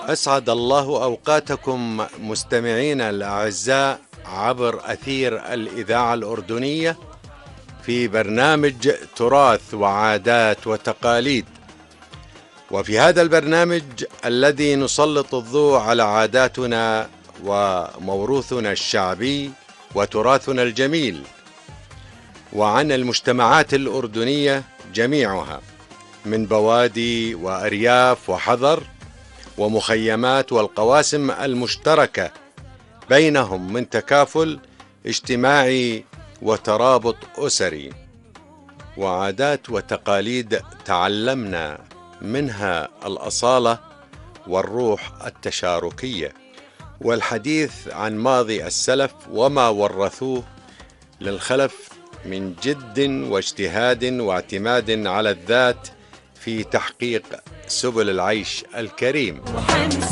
أسعد الله أوقاتكم مستمعينا الأعزاء عبر أثير الإذاعة الأردنية في برنامج تراث وعادات وتقاليد. وفي هذا البرنامج الذي نسلط الضوء على عاداتنا وموروثنا الشعبي وتراثنا الجميل، وعن المجتمعات الأردنية جميعها من بوادي وأرياف وحضر ومخيمات، والقواسم المشتركة بينهم من تكافل اجتماعي وترابط أسري، وعادات وتقاليد تعلمنا منها الأصالة والروح التشاركية، والحديث عن ماضي السلف وما ورثوه للخلف من جد واجتهاد واعتماد على الذات في تحقيق سبل العيش الكريم.